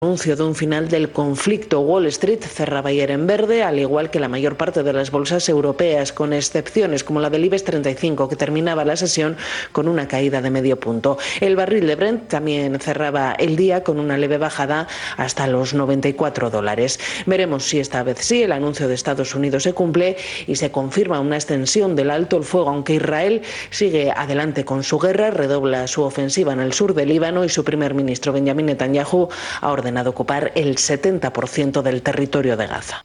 Anuncio de un final del conflicto. Wall Street cerraba ayer en verde, al igual que la mayor parte de las bolsas europeas, con excepciones como la del IBEX 35, que terminaba la sesión con una caída de medio punto. El barril de Brent también cerraba el día con una leve bajada hasta los $94. Veremos si esta vez sí el anuncio de Estados Unidos se cumple y se confirma una extensión del alto el fuego, aunque Israel sigue adelante con su guerra, redobla su ofensiva en el sur del Líbano y su primer ministro Benjamin Netanyahu ha ordenado ocupar el 70% del territorio de Gaza.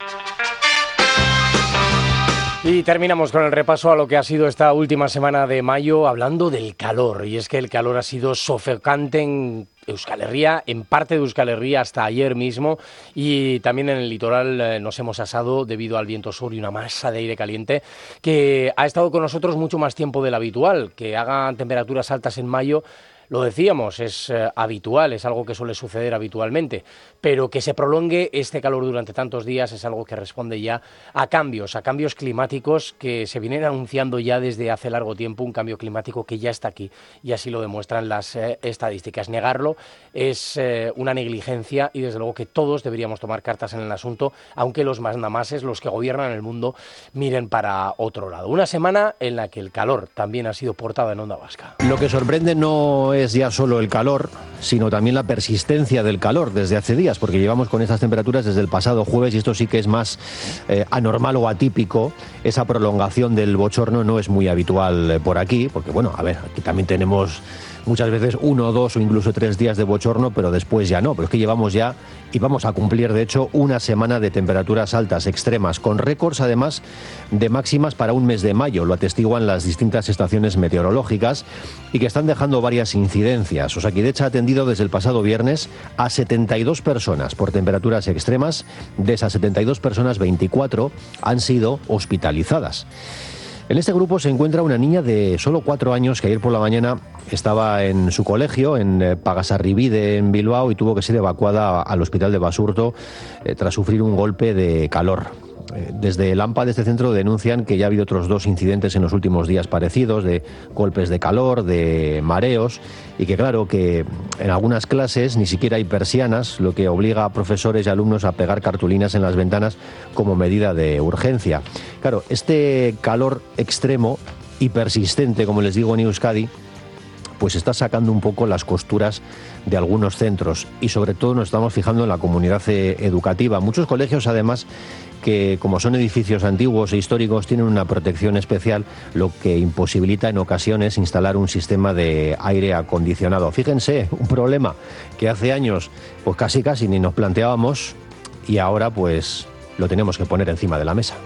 Y terminamos con el repaso a lo que ha sido esta última semana de mayo, hablando del calor. Y es que el calor ha sido sofocante en Euskal Herria, en parte de Euskal Herria hasta ayer mismo, y también en el litoral nos hemos asado debido al viento sur y una masa de aire caliente que ha estado con nosotros mucho más tiempo del habitual. Que hagan temperaturas altas en mayo, lo decíamos, es habitual, es algo que suele suceder habitualmente, pero que se prolongue este calor durante tantos días es algo que responde ya a cambios climáticos que se vienen anunciando ya desde hace largo tiempo, un cambio climático que ya está aquí y así lo demuestran las estadísticas. Negarlo es una negligencia y desde luego que todos deberíamos tomar cartas en el asunto, aunque los mandamases, los que gobiernan el mundo, miren para otro lado. Una semana en la que el calor también ha sido portada en Onda Vasca. Lo que sorprende no es ya solo el calor, sino también la persistencia del calor desde hace días, porque llevamos con estas temperaturas desde el pasado jueves y esto sí que es más anormal o atípico. Esa prolongación del bochorno no es muy habitual por aquí, porque bueno, a ver, aquí también tenemos muchas veces 1, 2 o incluso 3 días de bochorno, pero después ya no. Pero es que llevamos ya, y vamos a cumplir de hecho, una semana de temperaturas altas, extremas, con récords además de máximas para un mes de mayo. Lo atestiguan las distintas estaciones meteorológicas y que están dejando varias incidencias. Osakidetza ha atendido desde el pasado viernes a 72 personas por temperaturas extremas. De esas 72 personas, 24 han sido hospitalizadas. En este grupo se encuentra una niña de solo 4 años que ayer por la mañana estaba en su colegio, en Pagasarribide, en Bilbao, y tuvo que ser evacuada al hospital de Basurto tras sufrir un golpe de calor. Desde el AMPA de este centro denuncian que ya ha habido otros 2 incidentes en los últimos días parecidos, de golpes de calor, de mareos, y que claro, que en algunas clases ni siquiera hay persianas, lo que obliga a profesores y alumnos a pegar cartulinas en las ventanas como medida de urgencia. Claro, este calor extremo y persistente, como les digo, en Euskadi, pues está sacando un poco las costuras de algunos centros y sobre todo nos estamos fijando en la comunidad educativa. Muchos colegios, además, que como son edificios antiguos e históricos, tienen una protección especial, lo que imposibilita en ocasiones instalar un sistema de aire acondicionado. Fíjense, un problema que hace años pues casi ni nos planteábamos y ahora pues lo tenemos que poner encima de la mesa.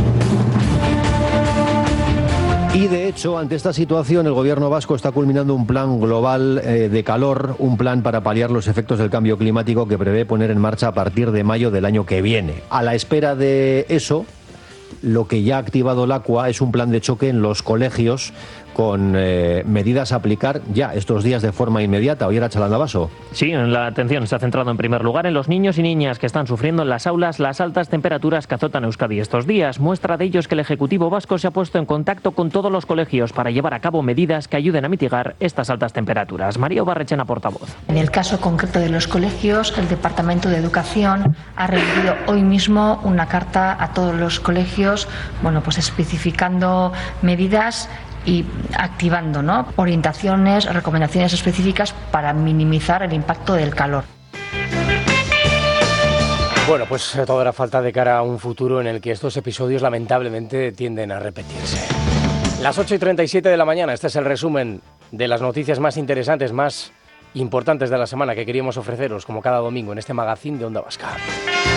Y de hecho, ante esta situación, el gobierno vasco está culminando un plan global de calor, un plan para paliar los efectos del cambio climático que prevé poner en marcha a partir de mayo del año que viene. A la espera de eso, lo que ya ha activado el ACUA es un plan de choque en los colegios con medidas a aplicar ya estos días de forma inmediata. Oyer a Chalandabaso. Sí, la atención se ha centrado en primer lugar en los niños y niñas que están sufriendo en las aulas las altas temperaturas que azotan Euskadi estos días. Muestra de ello es que el Ejecutivo vasco se ha puesto en contacto con todos los colegios para llevar a cabo medidas que ayuden a mitigar estas altas temperaturas. María Barrechena, portavoz. En el caso concreto de los colegios, el Departamento de Educación ha remitido hoy mismo una carta a todos los colegios, pues especificando medidas y activando, orientaciones, recomendaciones específicas para minimizar el impacto del calor. Bueno, pues todo hará falta de cara a un futuro en el que estos episodios lamentablemente tienden a repetirse. Las 8:37 de la mañana, este es el resumen de las noticias más interesantes, más importantes de la semana que queríamos ofreceros como cada domingo en este magazín de Onda Vasca.